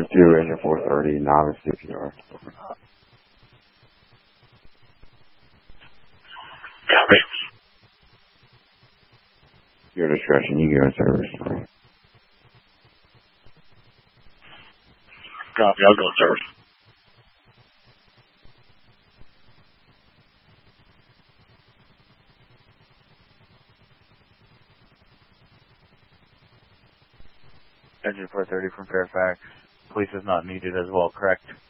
2, engine 430, novice CPR. Copy. Your discretion, you go in service. Copy, I'll go in service. Engine 430 from Fairfax. Police is not needed as well, correct?